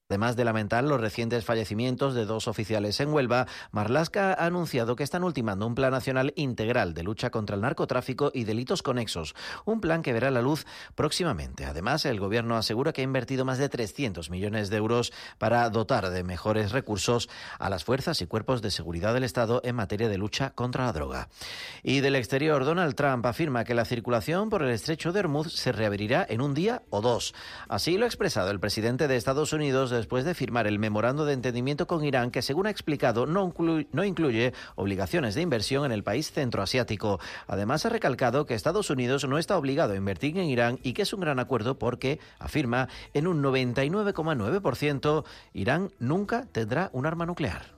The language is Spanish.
Además de lamentar los recientes fallecimientos de 2 oficiales en Huelva, Marlaska ha anunciado que están ultimando un plan nacional integral de lucha contra el narcotráfico y delitos conexos, un plan que verá la luz próximamente. Además, el Gobierno asegura que ha invertido más de 300 millones de euros para dotar de mejores recursos a las fuerzas y cuerpos de seguridad del Estado en materia de lucha contra la droga. Y del exterior, Donald Trump afirma que la circulación por el estrecho de Hormuz se reabrirá en un día o 2. Así lo ha expresado el presidente de Estados Unidos después de firmar el memorando de entendimiento con Irán, que, según ha explicado, no incluye obligaciones de inversión en el país centroasiático. Además, ha recalcado que Estados Unidos no está obligado a invertir en Irán y que es un gran acuerdo porque, afirma, en un 99,9% Irán nunca tendrá un arma nuclear.